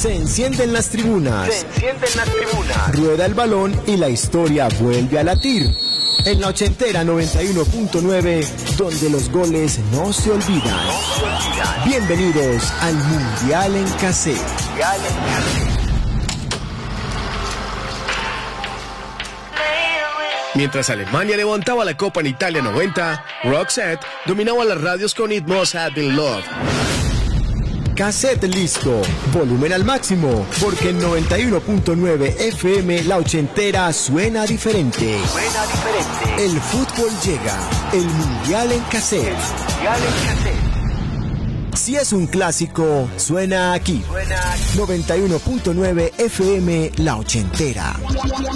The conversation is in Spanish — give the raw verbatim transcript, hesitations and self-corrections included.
Se encienden las tribunas. Se encienden las tribunas. Rueda el balón y la historia vuelve a latir. En la ochentera noventa y uno punto nueve, donde los goles no se olvidan. No se olvidan. Bienvenidos al Mundial en Cassette. Mundial en Cassette. Mientras Alemania levantaba la copa en Italia noventa, Roxette dominaba las radios con It Must Have Been Love. Cassette listo, volumen al máximo, porque en noventa y uno punto nueve F M la ochentera suena diferente. Suena diferente. El fútbol llega, el Mundial en Cassette. El Mundial en Cassette. Si es un clásico, suena aquí. Suena aquí. noventa y uno punto nueve F M la ochentera.